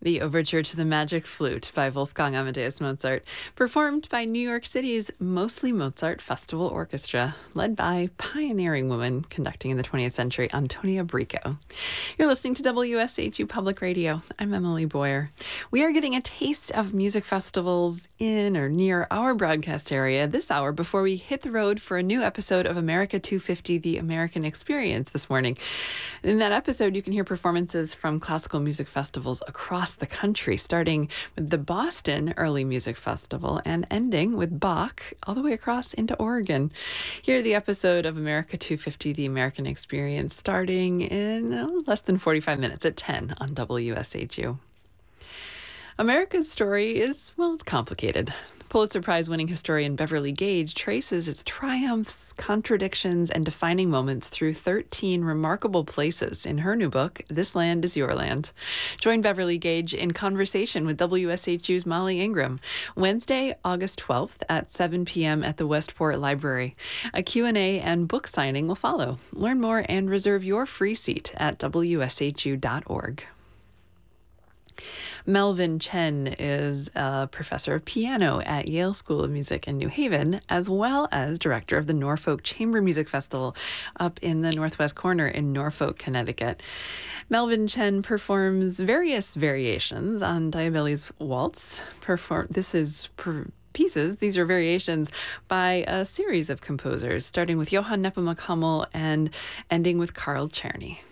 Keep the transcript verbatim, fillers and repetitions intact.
The Overture to the Magic Flute by Wolfgang Amadeus Mozart, performed by New York City's Mostly Mozart Festival Orchestra, led by pioneering woman conducting in the twentieth century, Antonia Brico. You're listening to W S H U Public Radio. I'm Emily Boyer. We are getting a taste of music festivals in or near our broadcast area this hour before we hit the road for a new episode of America two fifty, The American Experience this morning. In that episode, you can hear performances from classical music festivals across the country, starting with the Boston Early Music Festival and ending with Bach all the way across into Oregon. Hear the episode of America two fifty, The American Experience, starting in oh, less than forty-five minutes at ten on W S H U. America's story is, well, it's complicated. Pulitzer Prize-winning historian Beverly Gage traces its triumphs, contradictions, and defining moments through thirteen remarkable places in her new book, This Land is Your Land. Join Beverly Gage in conversation with W S H U's Molly Ingram, Wednesday, August twelfth at seven p.m. at the Westport Library. A Q and A and book signing will follow. Learn more and reserve your free seat at W S H U dot org. Melvin Chen is a professor of piano at Yale School of Music in New Haven, as well as director of the Norfolk Chamber Music Festival up in the northwest corner in Norfolk, Connecticut. Melvin Chen performs various variations on Diabelli's Waltz. Perform- this is... Per- pieces. These are variations by a series of composers, starting with Johann Nepomuk Hummel and ending with Carl Czerny.